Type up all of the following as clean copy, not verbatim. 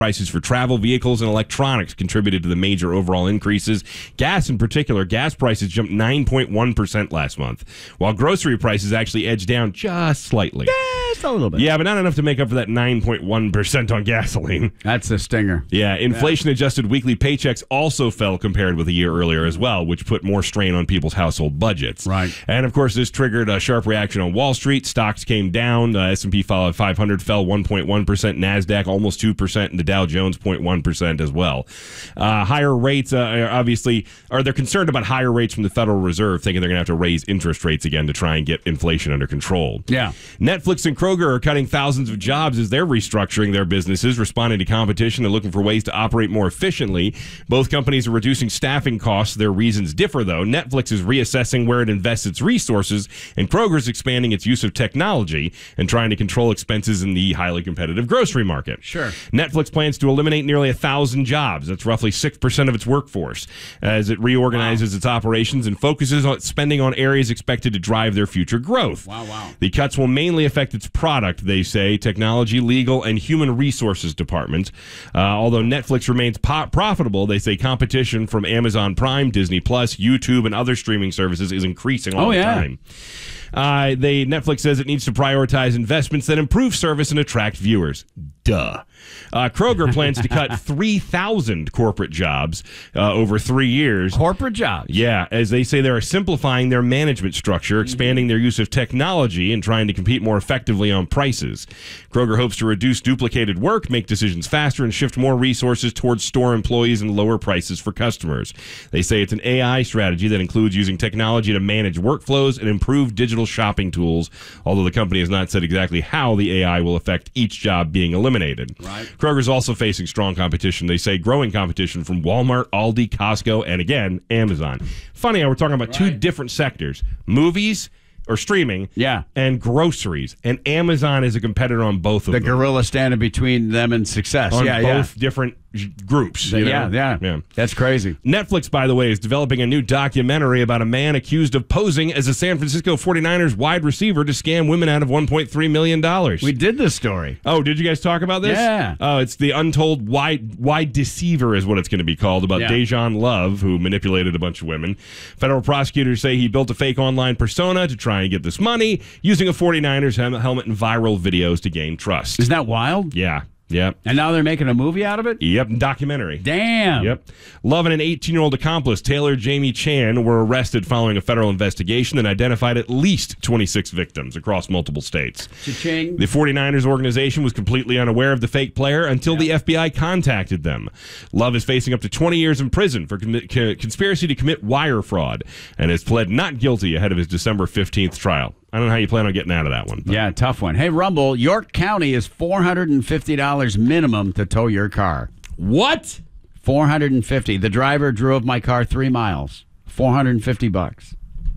Prices for travel, vehicles, and electronics contributed to the major overall increases. Gas in particular, gas prices jumped 9.1% last month, while grocery prices actually edged down just slightly. Just a little bit. Yeah, but not enough to make up for that 9.1% on gasoline. That's a stinger. Yeah, inflation-adjusted weekly paychecks also fell compared with a year earlier as well, which put more strain on people's household budgets. Right. And, of course, this triggered a sharp reaction on Wall Street. Stocks came down. S&P 500 fell 1.1%. NASDAQ almost 2%, and the Dow Jones 0.1% as well. Higher rates, obviously, they're concerned about higher rates from the Federal Reserve, thinking they're going to have to raise interest rates again to try and get inflation under control. Yeah. Netflix and Kroger are cutting thousands of jobs as they're restructuring their businesses, responding to competition and looking for ways to operate more efficiently. Both companies are reducing staffing costs. Their reasons differ, though. Netflix is reassessing where it invests its resources, and Kroger's expanding its use of technology and trying to control expenses in the highly competitive grocery market. Sure. Netflix plans to eliminate nearly 1,000 jobs. That's roughly 6% of its workforce as it reorganizes its operations and focuses on spending on areas expected to drive their future growth. Wow. The cuts will mainly affect its product, they say, technology, legal, and human resources departments. Although Netflix remains profitable, they say competition from Amazon Prime, Disney Plus, YouTube, and other streaming services is increasing all the time. Netflix says it needs to prioritize investments that improve service and attract viewers. Duh. Kroger plans to cut 3,000 corporate jobs over 3 years. Corporate jobs? Yeah, as they say they're simplifying their management structure, expanding their use of technology, and trying to compete more effectively on prices. Kroger hopes to reduce duplicated work, make decisions faster, and shift more resources towards store employees and lower prices for customers. They say it's an AI strategy that includes using technology to manage workflows and improve digital shopping tools, although the company has not said exactly how the AI will affect each job being eliminated. Right. Kroger's also facing strong competition. They say growing competition from Walmart, Aldi, Costco, and again, Amazon. Funny how we're talking about two different sectors. Movies or streaming and groceries. And Amazon is a competitor on both of them. The gorilla standing between them and success. On both different groups. You know? Yeah. That's crazy. Netflix, by the way, is developing a new documentary about a man accused of posing as a San Francisco 49ers wide receiver to scam women out of $1.3 million. We did this story. Oh, did you guys talk about this? Yeah. Oh, it's the Untold Wide Deceiver is what it's going to be called, about Dejan Love, who manipulated a bunch of women. Federal prosecutors say he built a fake online persona to try and get this money, using a 49ers helmet and viral videos to gain trust. Isn't that wild? Yeah. Yep. And now they're making a movie out of it? Yep, documentary. Damn. Yep. Love and an 18-year-old accomplice, Taylor Jamie Chan, were arrested following a federal investigation that identified at least 26 victims across multiple states. Cha-ching. The 49ers organization was completely unaware of the fake player until the FBI contacted them. Love is facing up to 20 years in prison for conspiracy to commit wire fraud and has pled not guilty ahead of his December 15th trial. I don't know how you plan on getting out of that one. Yeah, tough one. Hey, Rumble, York County is $450 minimum to tow your car. What? $450. The driver drove my car 3 miles. $450.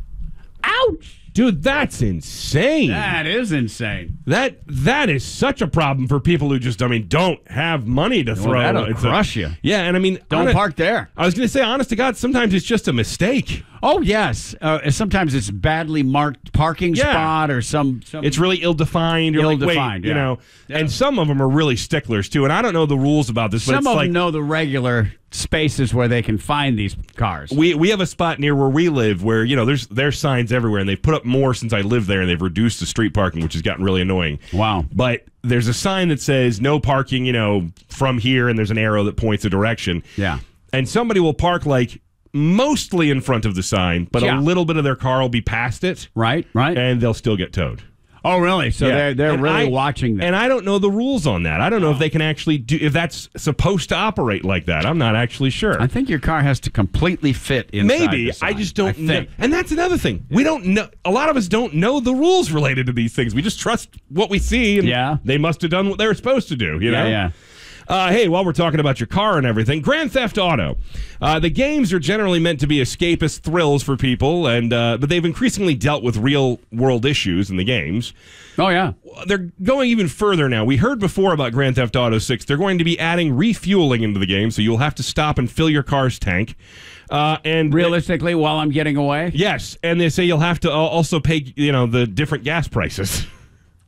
Ouch! Dude, that's insane. That is insane. That is such a problem for people who just, don't have money to throw. That'll crush you. Yeah, and don't park there. I was going to say, honest to God, sometimes it's just a mistake. Oh, yes. Sometimes it's badly marked parking spot or some... It's really ill-defined. You're ill-defined, you know. Yeah. And some of them are really sticklers, too. And I don't know the rules about this, but some of them know the regular spaces where they can find these cars. We have a spot near where we live where, there's signs everywhere, and they've put up more since I lived there, and they've reduced the street parking, which has gotten really annoying. Wow. But there's a sign that says no parking, from here, and there's an arrow that points a direction. Yeah. And somebody will park, mostly in front of the sign, but a little bit of their car will be past it. Right. And they'll still get towed. Oh, really? So they're really watching that. And I don't know the rules on that. I don't know if they can actually if that's supposed to operate like that. I'm not actually sure. I think your car has to completely fit inside Maybe. the sign. I just don't know. And that's another thing. We don't know. A lot of us don't know the rules related to these things. We just trust what we see, and they must have done what they were supposed to do. Yeah. Hey, while we're talking about your car and everything, Grand Theft Auto. The games are generally meant to be escapist thrills for people, but they've increasingly dealt with real-world issues in the games. Oh, yeah. They're going even further now. We heard before about Grand Theft Auto 6. They're going to be adding refueling into the game, so you'll have to stop and fill your car's tank. And realistically, while I'm getting away? Yes, and they say you'll have to also pay, the different gas prices.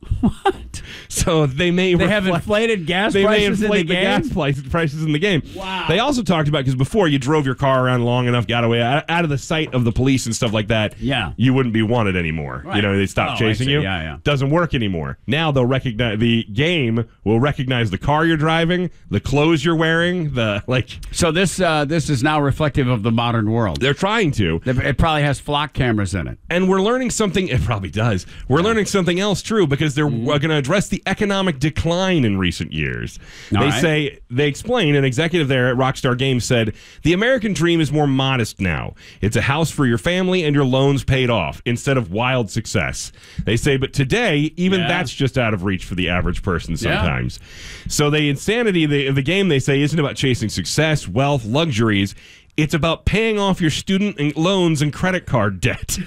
What? So they have inflated gas prices in the game? gas prices in the game. Wow. They also talked about, because before you drove your car around long enough, got away out of the sight of the police and stuff like that, you wouldn't be wanted anymore. Right. They stopped chasing you. Yeah. Doesn't work anymore. Now the game will recognize the car you're driving, the clothes you're wearing, So this is now reflective of the modern world. They're trying to. It probably has flock cameras in it. And we're learning something. It probably does. We're learning something else, true, because they're going to address the economic decline in recent years. They explain, an executive there at Rockstar Games said, the American dream is more modest now. It's a house for your family and your loans paid off instead of wild success. They say, but today, even that's just out of reach for the average person sometimes. So the insanity of the game, they say, isn't about chasing success, wealth, luxuries. It's about paying off your student loans and credit card debt.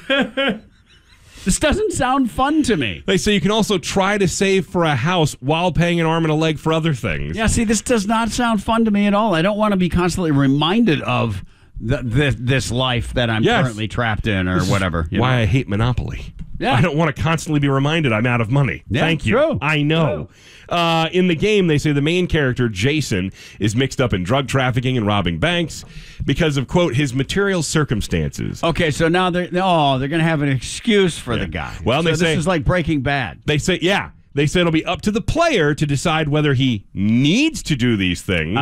This doesn't sound fun to me. They say you can also try to save for a house while paying an arm and a leg for other things. Yeah, see, this does not sound fun to me at all. I don't want to be constantly reminded of this life that I'm currently trapped in or whatever. Why I hate Monopoly. Yeah. I don't want to constantly be reminded I'm out of money. Yeah, Thank you. true. I know. In the game, they say the main character, Jason, is mixed up in drug trafficking and robbing banks because of, quote, his material circumstances. Okay, so now they're going to have an excuse for the guy. Well, this is like Breaking Bad. They say, They said it'll be up to the player to decide whether he needs to do these things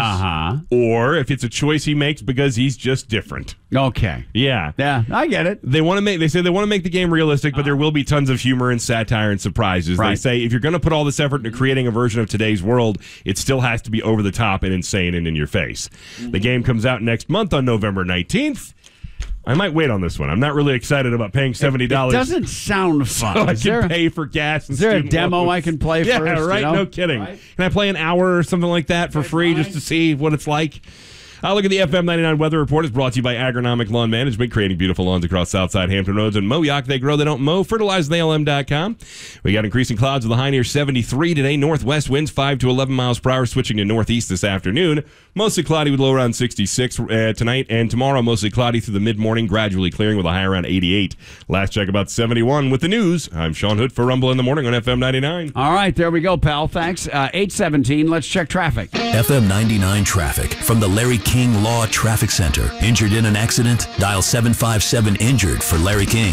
or if it's a choice he makes because he's just different. Okay. Yeah. Yeah, I get it. They say they want to make the game realistic, but there will be tons of humor and satire and surprises. Right. They say if you're going to put all this effort into creating a version of today's world, it still has to be over the top and insane and in your face. The game comes out next month on November 19th. I might wait on this one. I'm not really excited about paying $70. It doesn't sound fun. So I can pay for gas and Is there a student demo loans. I can play Yeah, first? right? No kidding. Right? Can I play an hour or something like that for free just to see what it's like? Look at the FM 99 weather report. Is brought to you by Agronomic Lawn Management, creating beautiful lawns across Southside Hampton Roads and Moyock. They grow, they don't mow. FertilizeTheALM.com. We got increasing clouds with a high near 73 today. Northwest winds 5 to 11 miles per hour, switching to northeast this afternoon. Mostly cloudy with low around 66 tonight and tomorrow. Mostly cloudy through the mid-morning, gradually clearing with a high around 88. Last check about 71. With the news, I'm Sean Hood for Rumble in the Morning on FM 99. All right, there we go, pal. Thanks. 8:17. Let's check traffic. FM 99 traffic from the Larry King Law Traffic Center. Injured in an accident? Dial 757-INJURED for Larry King.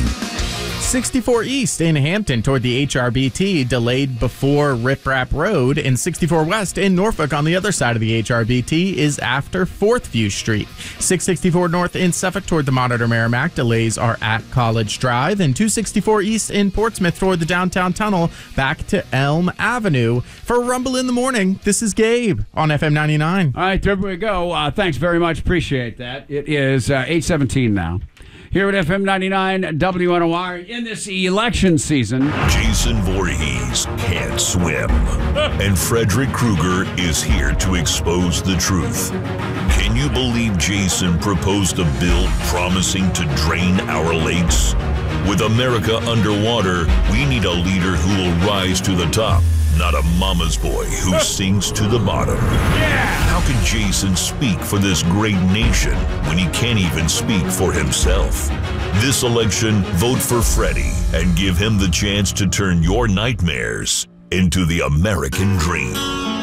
64 East in Hampton toward the HRBT, delayed before Rip Rap Road, and 64 West in Norfolk on the other side of the HRBT is after 4th View Street. 664 North in Suffolk toward the Monitor Merrimack, delays are at College Drive, and 264 East in Portsmouth toward the downtown tunnel back to Elm Avenue. For Rumble in the Morning, this is Gabe on FM 99. All right, there we go. Thanks very much. Appreciate that. It is 8:17 now. Here at FM 99 WNOR in this election season. Jason Voorhees can't swim. And Frederick Krueger is here to expose the truth. Can you believe Jason proposed a bill promising to drain our lakes? With America underwater, we need a leader who will rise to the top, not a mama's boy who sinks to the bottom. How can Jason speak for this great nation when he can't even speak for himself? This election, vote for Freddie and give him the chance to turn your nightmares into the American dream.